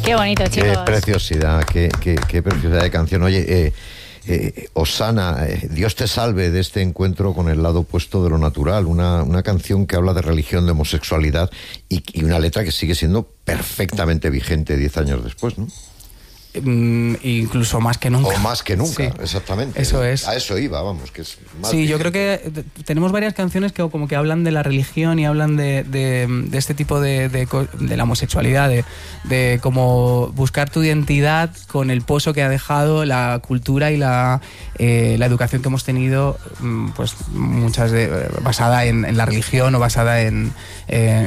Qué bonito, chicos. Qué preciosidad, qué preciosidad de canción. Oye, Osana, Dios te salve de este encuentro con el lado opuesto de lo natural, una canción que habla de religión, de homosexualidad y una letra que sigue siendo perfectamente vigente 10 años después, ¿no? Incluso más que nunca. O más que nunca, sí. Exactamente. Eso es. A eso iba, vamos, que es más sí, vigente. yo creo que tenemos varias canciones que como que hablan de la religión y hablan de este tipo de la homosexualidad, de cómo buscar tu identidad con el pozo que ha dejado la cultura y la educación que hemos tenido, pues muchas basada en la religión o basada en